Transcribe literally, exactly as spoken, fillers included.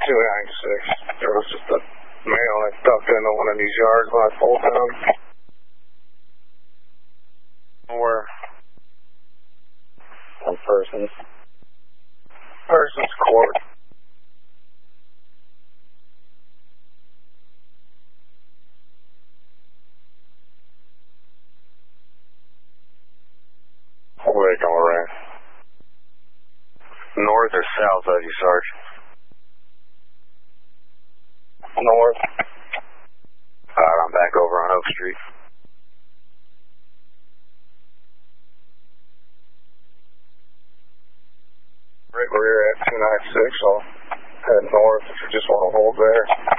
two ninety-six. There was just a male that ducked into one of these yards when I pulled down. Where? Some persons. Person's court. Where they going around? North or south of you, Sarge? North. Alright, I'm back over on Oak Street. Right where you're at, two ninety-six, I'll head north if you just want to hold there.